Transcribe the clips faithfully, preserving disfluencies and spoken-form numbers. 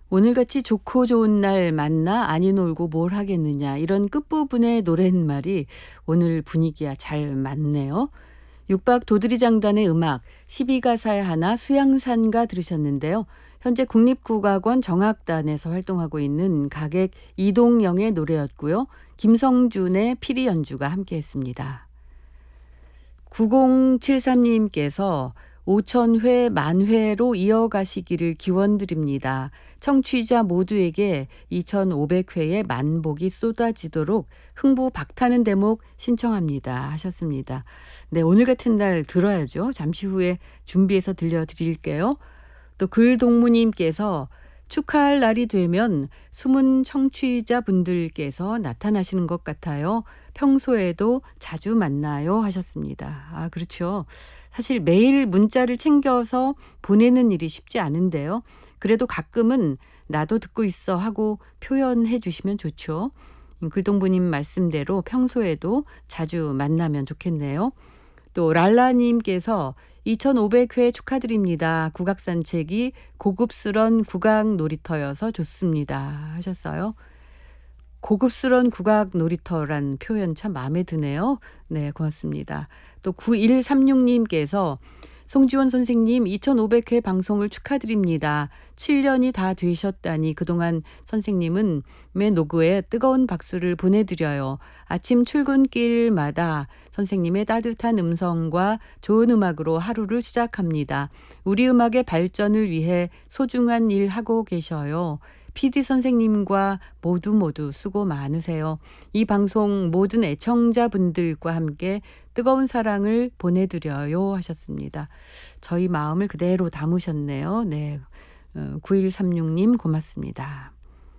오늘같이 좋고 좋은 날 만나 아니 놀고 뭘 하겠느냐 이런 끝부분의 노랫말이 오늘 분위기와 잘 맞네요. 육박 도드리장단의 음악 십이 가사의 하나 수양산가 들으셨는데요. 현재 국립국악원 정악단에서 활동하고 있는 가객 이동영의 노래였고요. 김성준의 피리 연주가 함께했습니다. 구공칠삼님께서 오천 회 만회로 이어가시기를 기원드립니다. 청취자 모두에게 이천오백 회의 만복이 쏟아지도록 흥부 박타는 대목 신청합니다 하셨습니다. 네, 오늘 같은 날 들어야죠. 잠시 후에 준비해서 들려드릴게요. 또 글동무님께서 축하할 날이 되면 숨은 청취자분들께서 나타나시는 것 같아요. 평소에도 자주 만나요 하셨습니다. 아, 그렇죠. 사실 매일 문자를 챙겨서 보내는 일이 쉽지 않은데요. 그래도 가끔은 나도 듣고 있어 하고 표현해 주시면 좋죠. 글동부님 말씀대로 평소에도 자주 만나면 좋겠네요. 또 랄라님께서 이천오백 회 축하드립니다. 국악산책이 고급스런 국악 놀이터여서 좋습니다 하셨어요. 고급스런 국악 놀이터란 표현 참 마음에 드네요. 네, 고맙습니다. 또 구일삼육님께서 송지원 선생님 이천오백 회 방송을 축하드립니다. 칠 년이 다 되셨다니 그동안 선생님은 매 노그에 뜨거운 박수를 보내드려요. 아침 출근길마다 선생님의 따뜻한 음성과 좋은 음악으로 하루를 시작합니다. 우리 음악의 발전을 위해 소중한 일 하고 계셔요. 피디 선생님과 모두 모두 수고 많으세요. 이 방송 모든 애청자분들과 함께 뜨거운 사랑을 보내드려요 하셨습니다. 저희 마음을 그대로 담으셨네요. 네, 구일삼육님 고맙습니다.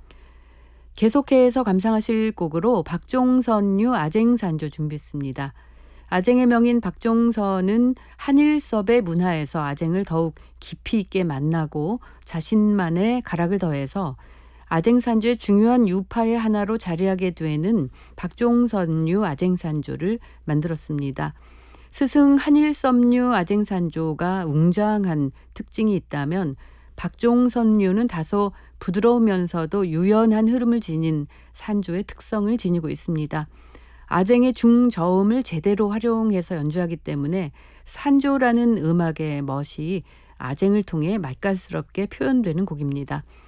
계속해서 감상하실 곡으로 박종선유 아쟁산조 준비했습니다. 아쟁의 명인 박종선은 한일섭의 문화에서 아쟁을 더욱 깊이 있게 만나고 자신만의 가락을 더해서 아쟁산조의 중요한 유파의 하나로 자리하게 되는 박종선유 아쟁산조를 만들었습니다. 스승 한일섭류 아쟁산조가 웅장한 특징이 있다면 박종선류는 다소 부드러우면서도 유연한 흐름을 지닌 산조의 특성을 지니고 있습니다. 아쟁의 중저음을 제대로 활용해서 연주하기 때문에 산조라는 음악의 멋이 아쟁을 통해 맛깔스럽게 표현되는 곡입니다.